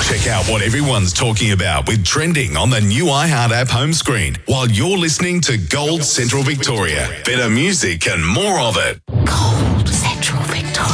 Check out what everyone's talking about with trending on the new iHeart app home screen while you're listening to Gold Central Victoria. Better music and more of it.